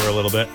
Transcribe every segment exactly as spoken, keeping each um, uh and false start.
a little bit.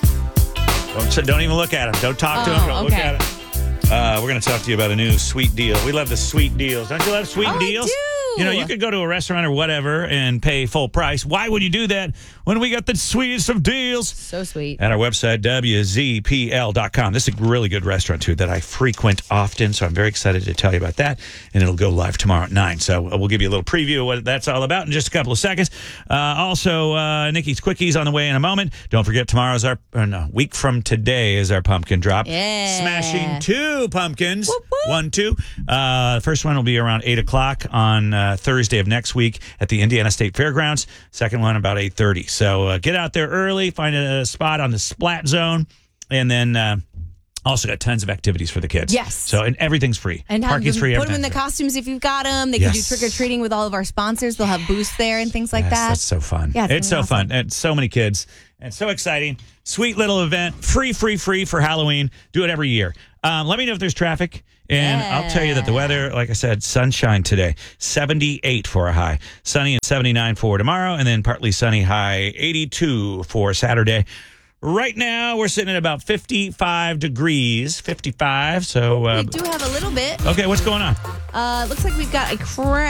Don't, don't even look at him. Don't talk to Oh, him. Don't look okay. at him. Uh, we're going to talk to you about a new sweet deal. We love the sweet deals. Don't you love sweet Oh, I deals? do. You know, you could go to a restaurant or whatever and pay full price. Why would you do that when we got the sweetest of deals? So sweet. At our website, W Z P L dot com. This is a really good restaurant, too, that I frequent often. So I'm very excited to tell you about that. And it'll go live tomorrow at nine. So we'll give you a little preview of what that's all about in just a couple of seconds. Uh, also, uh, Nikki's Quickies on the way in a moment. Don't forget, tomorrow's our, or no, week from today is our pumpkin drop. Yeah. Smashing two pumpkins. Whoop, whoop. One, two. Uh, the first one will be around eight o'clock on uh, Thursday of next week at the Indiana State Fairgrounds. Second one about eight thirty. So uh, get out there early, find a spot on the Splat Zone, and then uh, also got tons of activities for the kids. Yes. So, and everything's free. And have Parking's them free. put them in the everything's free. costumes if you've got them. They Yes. can do trick-or-treating with all of our sponsors. They'll have booths there and things like Yes, that. That's so fun. Yeah, it's it's so gonna be awesome. fun. And so many kids. And so exciting. Sweet little event. Free, free, free for Halloween. Do it every year. Um, let me know if there's traffic. And Yeah. I'll tell you that the weather, like I said, sunshine today. seventy-eight for a high. Sunny and seventy-nine for tomorrow. And then partly sunny, high eighty-two for Saturday. Right now, we're sitting at about fifty-five degrees. fifty-five. So, uh, We do have a little bit. okay, what's going on? Uh, looks like we've got a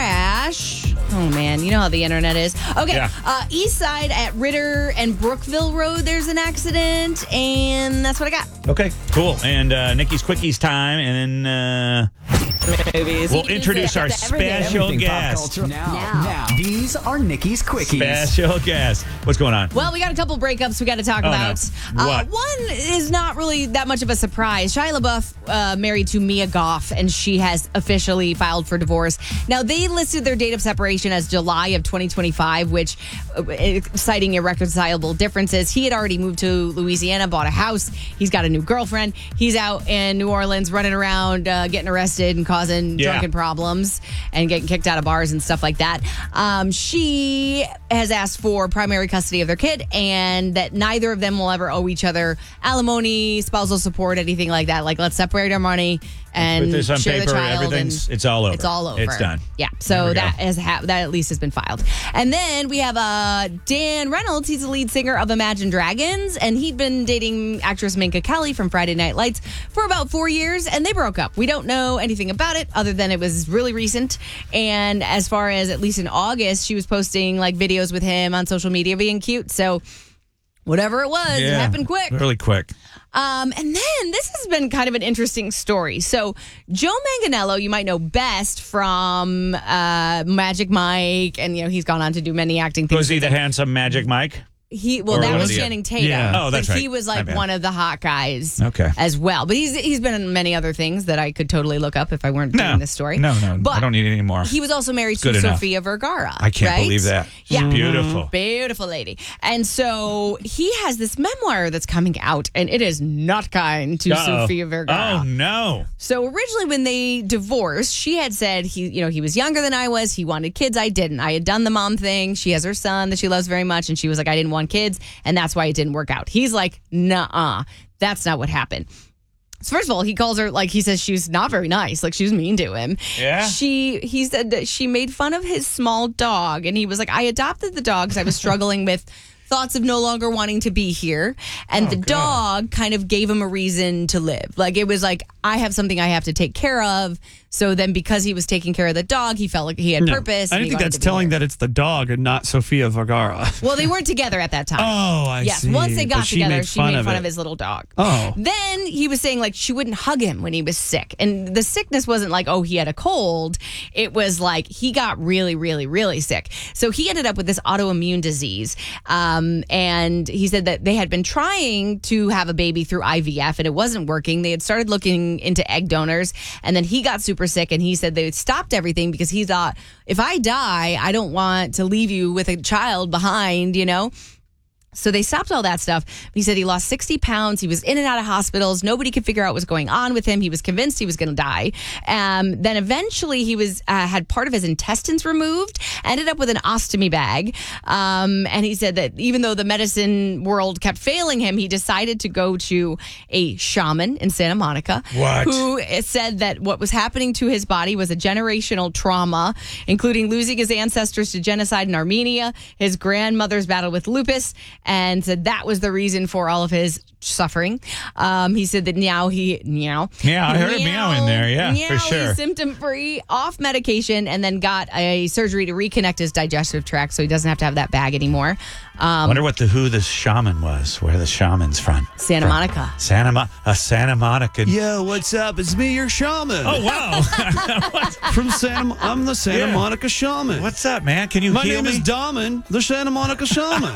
crash. Oh, man. You know how the internet is. Okay. Yeah. Uh, east side at Ritter and Brookville Road, there's an accident. And that's what I got. Okay, cool. And uh, Nikki's Quickies time. And then uh, Movies. we'll introduce our special Everything pop guest. culture. Now, Now. now, these are Nikki's Quickies. Special guest. What's going on? Well, we got a couple breakups we got to talk Oh, about. no. Uh, What? one is not really that much of a surprise. Shia LaBeouf uh, married to Mia Goth, and she has officially filed for divorce. Now, they listed their date of separation as July of twenty twenty-five, which, uh, citing irreconcilable differences. He had already moved to Louisiana, bought a house. He's got a new girlfriend. He's out in New Orleans running around, uh, getting arrested and causing Yeah. drunken problems and getting kicked out of bars and stuff like that. Um, she has asked for primary custody of their kid and that neither of them will ever owe each other alimony, spousal support, anything like that. Like, let's separate our money and Put this on share paper, the child. everything's- and it's all over. It's all over. It's done. Yeah. There So we go. that has ha- that at least has been filed. And then we have uh, Dan Reynolds. He's the lead singer of Imagine Dragons, and he'd been dating actress Minka Kelly from Friday Night Lights for about four years, and they broke up. We don't know anything about it other than it was really recent. And as far as at least in August, she was posting like videos with him on social media being cute. So whatever it was, it Yeah. happened quick. Really quick. Um, and then this has been kind of an interesting story. So Joe Manganiello, you might know best from uh, Magic Mike, and you know he's gone on to do many acting things. Was he the handsome Magic Mike? He well, Or that was was he a- Channing Tatum. Yeah. Oh, that's but right. He was My like bad. one of the hot guys. Okay. As well, but he's he's been in many other things that I could totally look up if I weren't No. doing this story. No, no, But I don't need any more. He was also married Good to enough. Sofia Vergara. I can't right? believe that. Yeah, Beautiful. Beautiful lady. And so he has this memoir that's coming out, and it is not kind to Uh-oh. Sofia Vergara. Oh, no. So originally when they divorced, she had said he, you know, he was younger than I was. He wanted kids. I didn't. I had done the mom thing. She has her son that she loves very much. And she was like, I didn't want kids. And that's why it didn't work out. He's like, nah, that's not what happened. So first of all, he calls her, like, he says she's not very nice. Like, she was mean to him. Yeah? She, he said that she made fun of his small dog. And he was like, I adopted the dog because I was struggling with thoughts of no longer wanting to be here. And Oh, the God. dog kind of gave him a reason to live. Like, it was like, I have something I have to take care of. So then because he was taking care of the dog, he felt like he had No. purpose. I and don't he think wanted that's to be telling here. that it's the dog and not Sofia Vergara. Well, they weren't together at that time. Oh, I yes, see. once they got But she together, made she fun made of fun it. of his little dog. Oh. Then he was saying like she wouldn't hug him when he was sick. And the sickness wasn't like, oh, he had a cold. It was like he got really, really, really sick. So he ended up with this autoimmune disease. Um, and he said that they had been trying to have a baby through I V F and it wasn't working. They had started looking into egg donors. And then he got super sick and he said they stopped everything because he thought, if I die, I don't want to leave you with a child behind, you know? So they stopped all that stuff. He said he lost sixty pounds. He was in and out of hospitals. Nobody could figure out what was going on with him. He was convinced he was going to die. Um, then eventually he was uh, had part of his intestines removed, ended up with an ostomy bag. Um, and he said that even though the medicine world kept failing him, he decided to go to a shaman in Santa Monica. What? Who said that what was happening to his body was a generational trauma, including losing his ancestors to genocide in Armenia, his grandmother's battle with lupus, and said that was the reason for all of his suffering. Um, he said that now he meow. Yeah, I heard a meow in there. Yeah, meow, for sure. He's symptom free, off medication, and then got a surgery to reconnect his digestive tract, so he doesn't have to have that bag anymore. I Um, wonder what the who the shaman was. Where the shaman's from? Santa From Monica. Santa Mo- a Santa Monica. Yo, what's up? It's me, your shaman. Oh wow! From Santa. I'm the Santa Yeah. Monica shaman. What's up, man? Can you My heal name me? is Daman, the Santa Monica shaman.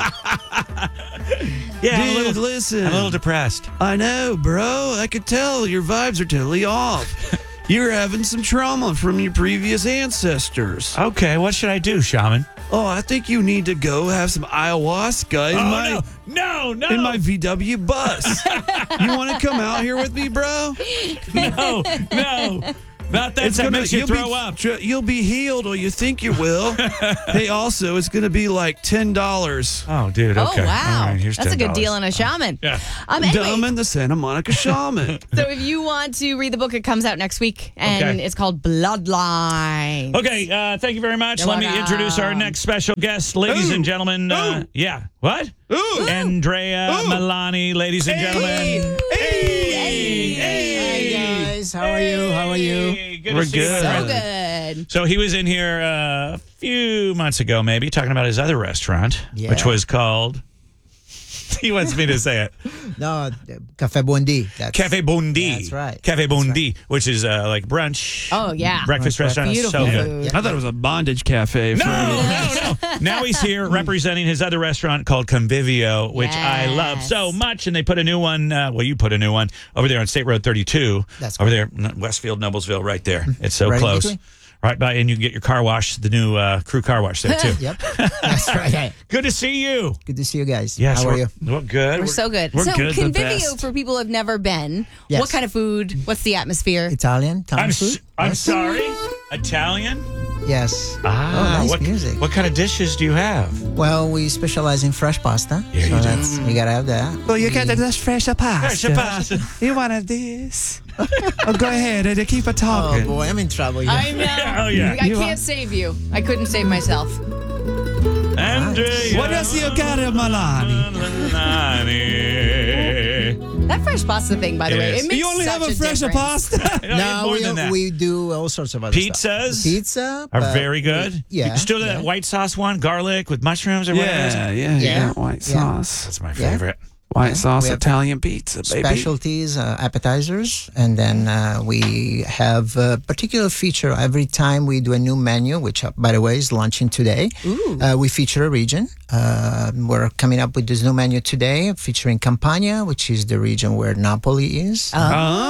yeah, I'm a Dude, little, listen. I'm a little depressed. I know, bro. I could tell your vibes are totally off. You're having some trauma from your previous ancestors. Okay, what should I do, shaman? Oh, I think you need to go have some ayahuasca in Oh my no, no, no, in my V W bus. You want to come out here with me, bro? no, no. Not that. It's that gonna makes you you'll throw be, up. tr- You'll be healed, or you think you will. Hey, also, it's gonna be like ten dollars. Oh, dude. Oh, Okay. wow. All right, here's That's a good ten dollars. deal on a shaman. Yeah. Um, anyway, Daman, the Santa Monica shaman. so if you want to read the book, it comes out next week, and Okay. it's called Bloodline. Okay, uh, thank you very much. You're Let me welcome. introduce our next special guest, ladies Ooh. and gentlemen. Uh, Ooh. yeah, what? Ooh. Andrea Ooh. Milani, ladies and gentlemen. Hey. Hey, Hi guys, how are you? How are you? Hey, good We're to see you, my good. So friend. good. So he was in here uh, a few months ago, maybe, talking about his other restaurant, Yeah. which was called. He wants me to say it. No, Cafe Bondi. That's Cafe Bondi. That's right. Cafe That's Bondi, which is uh, like brunch. Oh, yeah. Breakfast Brunch, restaurant. It's Beautiful so good. food. Yeah. I thought it was a bondage cafe. No, for- no, no. Now he's here representing his other restaurant called Convivio, which I love Yes. so much. And they put a new one, uh, well, you put a new one over there on State Road thirty-two. That's over there, n- Westfield, Noblesville, right there. It's so Right in close. between. Right by, and you can get your car wash, the new uh, crew car wash there, too. Yep, that's right. Good to see you. Good to see you guys. Yes, how are we're, you? We're good. We're so good. we're so good, the Convivio, best. for people who have never been, Yes. what kind of food? What's the atmosphere? Italian, Italian I'm, food. s- I'm Yes. sorry. Italian? Yes. Ah, oh, nice what, music. what kind of dishes do you have? Well, we specialize in fresh pasta. Yeah, so you do. that's you gotta have that. Well, you got this fresh pasta. Fresh pasta. You wanted this? Oh, go ahead and keep it Oh talking. boy, I'm in trouble here. I know. Oh, yeah. I You can't are- save you. I couldn't save myself. Andrea What else you got in Milani? Milani. That fresh pasta thing, by the way, Yes. it makes You only such have a fresh difference. pasta? No, you have no, more we, than that. we do all sorts of other stuff. Pizzas Pizza are but very good. we- yeah. You still do that yeah. white sauce one, garlic with mushrooms or whatever. it is? Yeah, yeah, Yeah. yeah. White Yeah. sauce. That's my Yeah. favorite. White Yeah. sauce We have Italian pizza, baby. specialties, uh, appetizers, and then uh, we have a particular feature every time we do a new menu, which, uh, by the way, is launching today. Uh, we feature a region. Uh, we're coming up with this new menu today, featuring Campania, which is the region where Napoli is. Oh,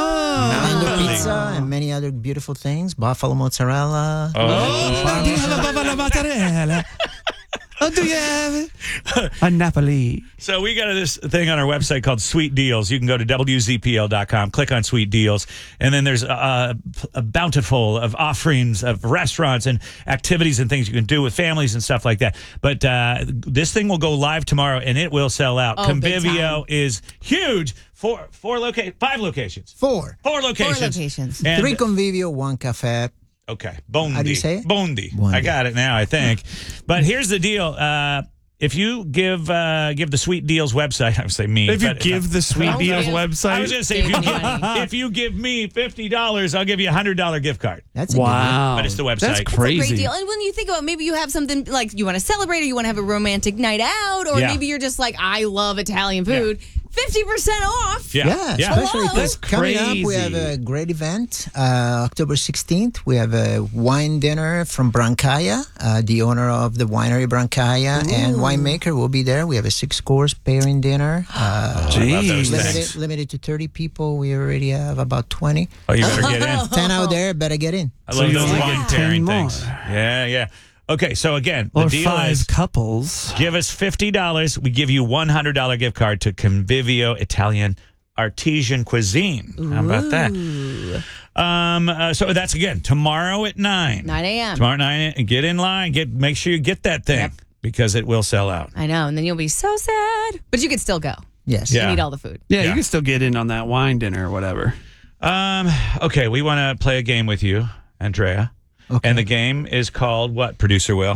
Mando Napoli. pizza and many other beautiful things. Buffalo mozzarella. Do you have a buffalo mozzarella? Oh, do you have it? A Napoli. So we got this thing on our website called Sweet Deals. You can go to W Z P L dot com, click on Sweet Deals, and then there's a, a bountiful of offerings of restaurants and activities and things you can do with families and stuff like that. But uh, this thing will go live tomorrow, and it will sell out. Oh, big Convivio time. is huge. Four, four loca- five locations. Four. Four locations. locations. And- Three convivio, one cafe. Okay, Bondi. How do you say it? Bondi. Bondi. I got it now, I think. But here's the deal. Uh, if you give uh, give the Sweet Deals website, I would say me. If you but give the Sweet Don't Deals give- I was website. going to say, if you, Give me give, money. if you give me fifty dollars, I'll give you a one hundred dollars gift card. That's a good one. Wow. But it's the website. That's It's a crazy. Great deal. And when you think about maybe you have something like you want to celebrate or you want to have a romantic night out, or Yeah. maybe you're just like, I love Italian food. fifty percent off. Yeah. Yeah, Yeah. especially Hello. because coming up, we have crazy. a great event. Uh, October sixteenth, we have a wine dinner from Brancaya. Uh, the owner of the winery Brancaya and winemaker will be there. We have a six-course pairing dinner. Uh, I love those Jeez. things. limited, limited to thirty people. We already have about twenty. Oh, you better get in. ten out there, better get in. I So love you those only wine get pairing ten things. more. Yeah, yeah. Okay, so again, the Or deal five is couples. give us fifty dollars. We give you one hundred dollars gift card to Convivio Italian Artesian Cuisine. How about that? Um, uh, so that's again tomorrow at nine. nine a.m. Tomorrow at nine. Get in line. Get make sure you get that thing Yep. because it will sell out. I know. And then you'll be so sad. But you could still go. Yes. Yeah. You need all the food. Yeah, Yeah. you can still get in on that wine dinner or whatever. Um, okay, we want to play a game with you, Andrea. Okay. And the game is called what, Producer Will?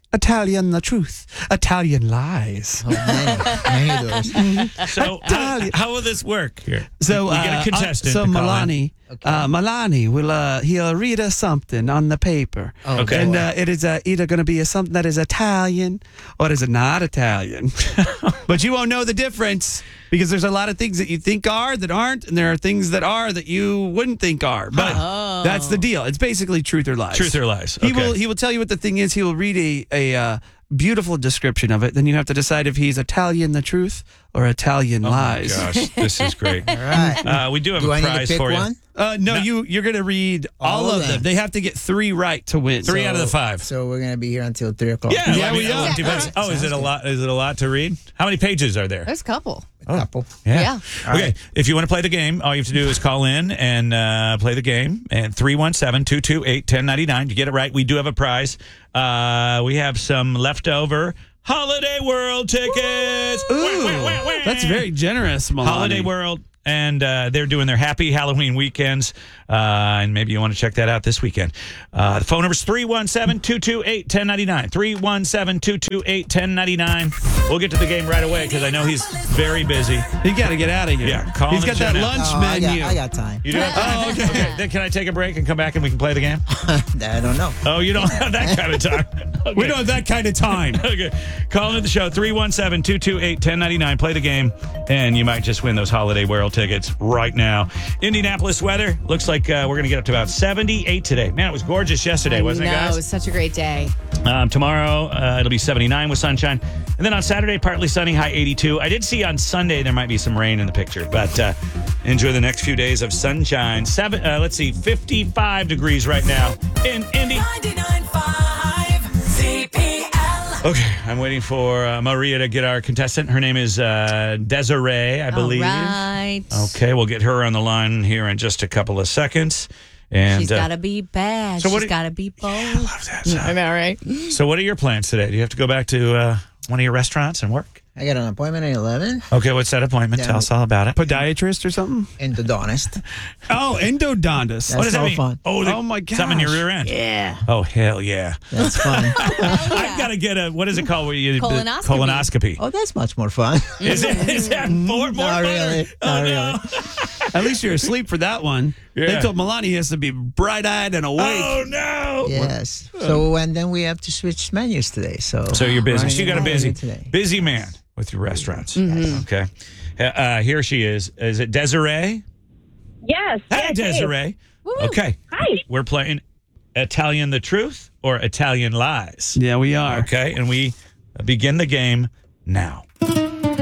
Italian the truth, Italian lies. Oh, many, many of those. So how, how will this work here? So we get uh, a contestant. so to call in. Milani, uh, Milani will uh, he'll read us something on the paper. Oh, Okay. And uh, it is uh, either going to be a, something that is Italian or is it not Italian. But you won't know the difference because there's a lot of things that you think are that aren't, and there are things that are that you wouldn't think are. But Oh. that's the deal. It's basically truth or lies. Truth or lies. He Okay. will he will tell you what the thing is. He will read a a uh, beautiful description of it. Then you have to decide if he's Italian the truth or Italian Oh my lies. gosh, this is great. All right. Uh, we do have Do a I need to prize pick for you. one? Uh, no, you you're gonna read all, All of of them. them. They have to get three right to win. Three out of the five. So we're gonna be here until three o'clock. Yeah, Yeah, I mean, we oh, are. it depends. Oh, is it a lot? Is it a lot to read? How many pages are there? There's a couple. A couple. Yeah. Okay. If you want to play the game, all you have to do is call in and uh, play the game. And three one seven, two two eight, one zero nine nine. You get it right. We do have a prize. Uh, we have some leftover Holiday World tickets. Ooh, Wah, wah, wah, wah. that's very generous, Milani. Holiday World. And uh, they're doing their happy Halloween weekends. Uh, and maybe you want to check that out this weekend. Uh, the phone number is three one seven, two two eight, one zero nine nine. three one seven, two two eight, one zero nine nine. We'll get to the game right away because I know he's very busy. You got to get out of here. Yeah, call He's him got and that tune out. lunch Oh, I, menu. got, I got time. You do have Oh, okay. okay. Then can I take a break and come back and we can play the game? I don't know. Oh, you don't have that kind of time. Okay. We don't have that kind of time. Okay. Call into the show, three one seven, two two eight, one zero nine nine. Play the game, and you might just win those Holiday World tickets right now. Indianapolis weather looks like uh, we're going to get up to about seventy-eight today. Man, it was gorgeous yesterday, wasn't no, it, guys? it was such a great day. Um, tomorrow, uh, it'll be seventy-nine with sunshine. And then on Saturday, partly sunny, high eighty-two. I did see on Sunday there might be some rain in the picture, but uh, enjoy the next few days of sunshine. Seven, uh, let's see, fifty-five degrees right now in Indy. ninety-nine point five Z P L. Okay, I'm waiting for uh, Maria to get our contestant. Her name is uh, Desiree, I believe. All right. Okay, we'll get her on the line here in just a couple of seconds. And She's uh, got to be bad. so what She's do- got to be bold. love that. I know, right? So, what are your plans today? Do you have to go back to uh, one of your restaurants and work? I got an appointment at eleven. Okay, what's that appointment? Yeah. Tell us all about it. Podiatrist or something? Endodontist. Oh, endodontist. That's What does that so mean? fun. Oh, the- Oh, my something in your gosh. rear end. Yeah. Oh, hell yeah. That's fun. I've got to get a, what is it called? Where you, Colonoscopy. Colonoscopy. Oh, that's much more fun. Is, it, is that more, more Not fun? really. Oh, Not no. At least you're asleep for that one. Yeah. They told Milani he has to be bright-eyed and awake. Oh, no. Yes. So and then we have to switch menus today. So So you're busy. running So you got a around busy, today. busy man with your restaurants. Mm-hmm. Okay. Uh, uh, here she is. Is it Desiree? Yes. Hi, yes, Desiree. Woo. Okay. Hi. We're playing Italian the Truth or Italian Lies. Yeah, we are. Okay. And we begin the game now.